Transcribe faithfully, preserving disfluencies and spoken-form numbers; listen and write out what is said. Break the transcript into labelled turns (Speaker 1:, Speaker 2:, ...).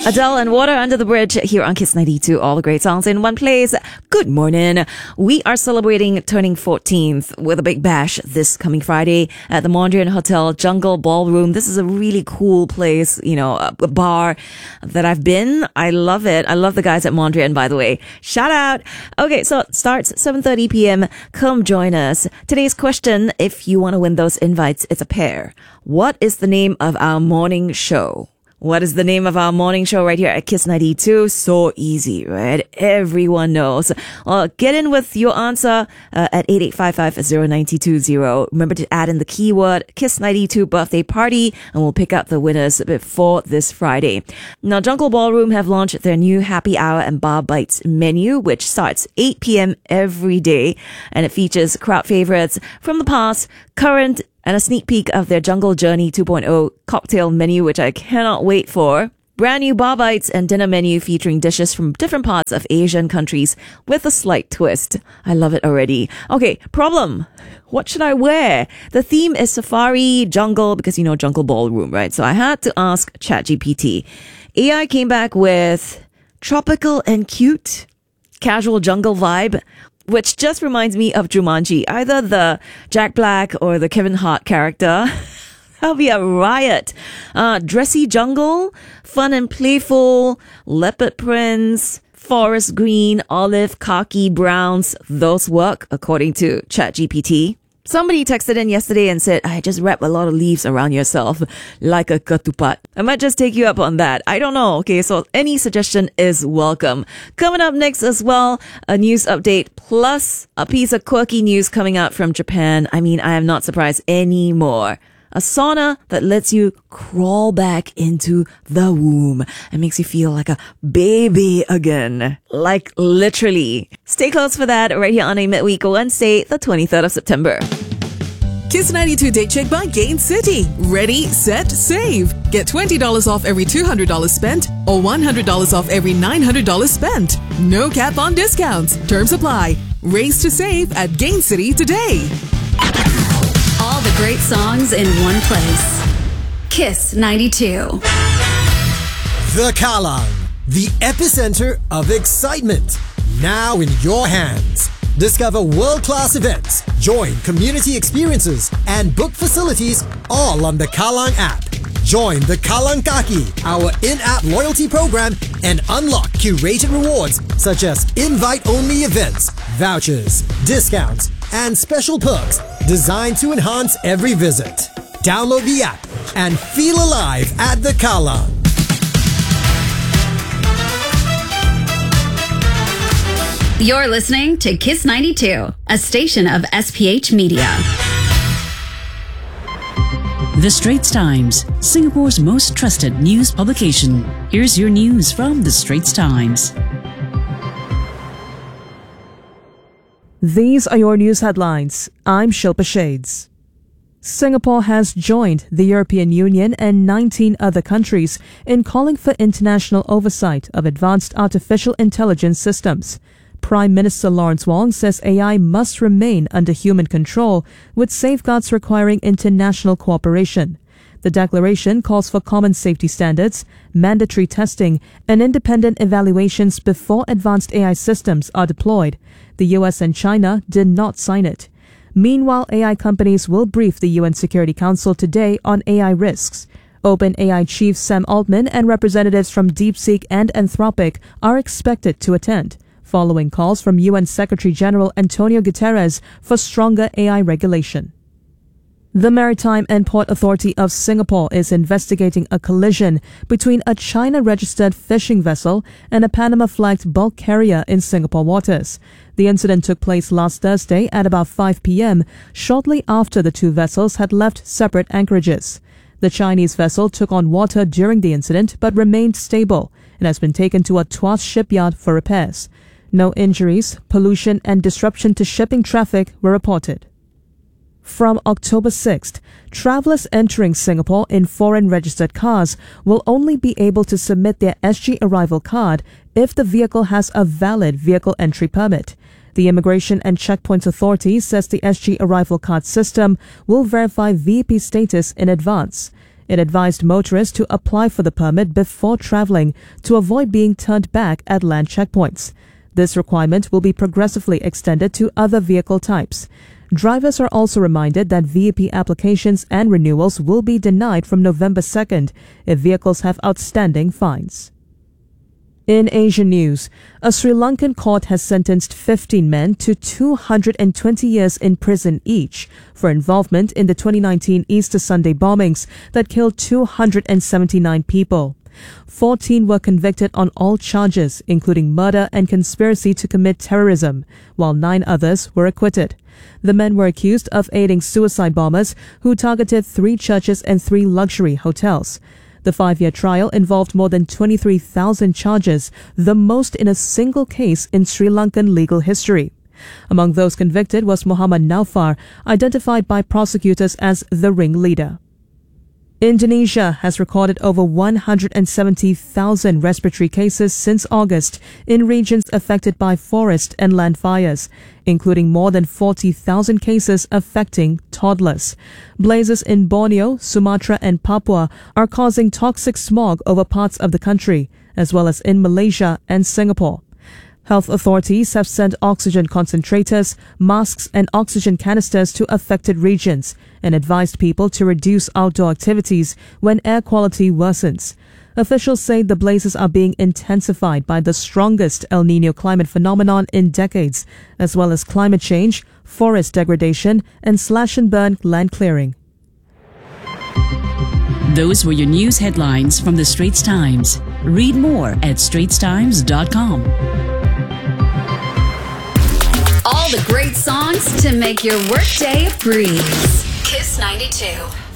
Speaker 1: Adele and Water Under the Bridge here on Kiss ninety-two. All the great songs in one place. Good morning. We are celebrating turning fourteenth with a big bash this coming Friday at the Mondrian Hotel Jungle Ballroom. This is a really cool place, you know, a bar that I've been. I love it. I love the guys at Mondrian, by the way. Shout out. Okay, so it starts seven thirty p.m. Come join us. Today's question, if you want to win those invites, it's a pair. What is the name of our morning show? What is the name of our morning show right here at Kiss ninety-two? So easy, right? Everyone knows. Well, get in with your answer uh, at eight eight five five zero nine two zero. Remember to add in the keyword Kiss ninety-two birthday party, and we'll pick out the winners before this Friday. Now, Jungle Ballroom have launched their new happy hour and bar bites menu, which starts eight p.m. every day, and it features crowd favorites from the past, current, and a sneak peek of their Jungle Journey two point oh cocktail menu, which I cannot wait for. Brand new bar bites and dinner menu featuring dishes from different parts of Asian countries with a slight twist. I love it already. Okay, problem. What should I wear? The theme is safari, jungle, because you know Jungle Ballroom, right? So I had to ask ChatGPT. A I came back with tropical and cute, casual jungle vibe, which just reminds me of Jumanji, either the Jack Black or the Kevin Hart character. That'll be a riot. Uh, dressy jungle, fun and playful, leopard prints, forest green, olive, khaki, browns. Those work, according to ChatGPT. Somebody texted in yesterday and said, I just wrap a lot of leaves around yourself like a ketupat. I might just take you up on that. I don't know. Okay, so any suggestion is welcome. Coming up next as well, a news update plus a piece of quirky news coming out from Japan. I mean, I am not surprised anymore. A sauna that lets you crawl back into the womb and makes you feel like a baby again. Like literally. Stay close for that right here on a midweek Wednesday, the twenty-third of September.
Speaker 2: Kiss ninety-two Date Check by Gain City. Ready, set, save. Get twenty dollars off every two hundred dollars spent or one hundred dollars off every nine hundred dollars spent. No cap on discounts. Terms apply. Race to save at Gain City today.
Speaker 3: All the great songs in one place. Kiss ninety-two.
Speaker 4: The Kallang, the epicenter of excitement. Now in your hands. Discover world-class events, join community experiences, and book facilities all on the Kallang app. Join the Kallang Kaki, our in-app loyalty program, and unlock curated rewards such as invite-only events, vouchers, discounts, and special perks designed to enhance every visit. Download the app and feel alive at the Kallang.
Speaker 3: You're listening to Kiss ninety-two, a station of S P H Media.
Speaker 5: The Straits Times, Singapore's most trusted news publication. Here's your news from The Straits Times.
Speaker 6: These are your news headlines. I'm Shilpa Shades. Singapore has joined the European Union and nineteen other countries in calling for international oversight of advanced artificial intelligence systems. Prime Minister Lawrence Wong says A I must remain under human control, with safeguards requiring international cooperation. The declaration calls for common safety standards, mandatory testing, and independent evaluations before advanced A I systems are deployed. The U S and China did not sign it. Meanwhile, A I companies will brief the U N Security Council today on A I risks. OpenAI chief Sam Altman and representatives from DeepSeek and Anthropic are expected to attend, following calls from U N Secretary General Antonio Guterres for stronger A I regulation. The Maritime and Port Authority of Singapore is investigating a collision between a China-registered fishing vessel and a Panama-flagged bulk carrier in Singapore waters. The incident took place last Thursday at about five p.m., shortly after the two vessels had left separate anchorages. The Chinese vessel took on water during the incident but remained stable and has been taken to a Tuas shipyard for repairs. No injuries, pollution, and disruption to shipping traffic were reported. From October sixth, travelers entering Singapore in foreign registered cars will only be able to submit their S G arrival card if the vehicle has a valid vehicle entry permit. The Immigration and Checkpoints Authority says the S G arrival card system will verify V I P status in advance. It advised motorists to apply for the permit before traveling to avoid being turned back at land checkpoints. This requirement will be progressively extended to other vehicle types. Drivers are also reminded that V A P applications and renewals will be denied from November second if vehicles have outstanding fines. In Asian news, a Sri Lankan court has sentenced fifteen men to two hundred twenty years in prison each for involvement in the twenty nineteen Easter Sunday bombings that killed two hundred seventy-nine people. fourteen were convicted on all charges, including murder and conspiracy to commit terrorism, while nine others were acquitted. The men were accused of aiding suicide bombers who targeted three churches and three luxury hotels. The five-year trial involved more than twenty-three thousand charges, the most in a single case in Sri Lankan legal history. Among those convicted was Muhammad Naufar, identified by prosecutors as the ringleader. Indonesia has recorded over one hundred seventy thousand respiratory cases since August in regions affected by forest and land fires, including more than forty thousand cases affecting toddlers. Blazes in Borneo, Sumatra and Papua are causing toxic smog over parts of the country, as well as in Malaysia and Singapore. Health authorities have sent oxygen concentrators, masks and oxygen canisters to affected regions and advised people to reduce outdoor activities when air quality worsens. Officials say the blazes are being intensified by the strongest El Niño climate phenomenon in decades, as well as climate change, forest degradation and slash-and-burn land clearing.
Speaker 5: Those were your news headlines from the Straits Times. Read more at straits times dot com.
Speaker 3: All the great songs to make your workday a breeze. Kiss ninety-two.